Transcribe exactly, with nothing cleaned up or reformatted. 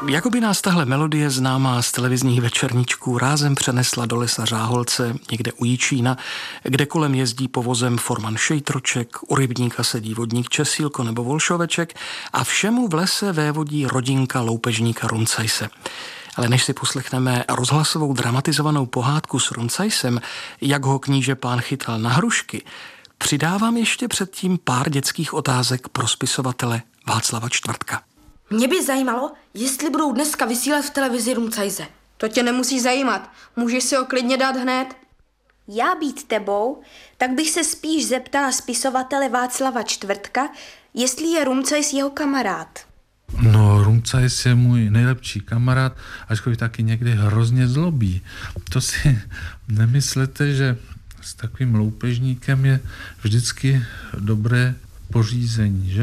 Jakoby nás tahle melodie známá z televizních večerníčků rázem přenesla do lesa Řáholce, někde u Jičína, kde kolem jezdí povozem forman Šejtroček, u rybníka sedí vodník Česílko nebo Volšoveček a všemu v lese vévodí rodinka loupežníka Runcajse. Ale než si poslechneme rozhlasovou dramatizovanou pohádku s Runcajsem, jak ho kníže pán chytal na hrušky, přidávám ještě předtím pár dětských otázek pro spisovatele Václava Čtvrtka. Mě by zajímalo, jestli budou dneska vysílat v televizi Runcajse. To tě nemusí zajímat. Můžeš si ho klidně dát hned. Já být tebou, tak bych se spíš zeptala spisovatele Václava Čtvrtka, jestli je Runcajs jeho kamarád. No, Runcajs je můj nejlepší kamarád, ačkoliv taky někdy hrozně zlobí. To si nemyslete, že s takovým loupežníkem je vždycky dobré pořízení, že?